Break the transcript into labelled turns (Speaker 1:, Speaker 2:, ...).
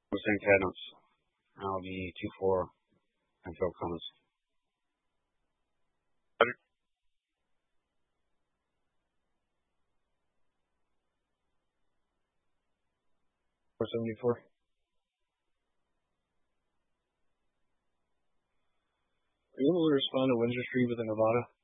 Speaker 1: St. Cadmus, Audi 24, and Phil Collins. 474. Are you able to respond to Windsor Street with a Nevada?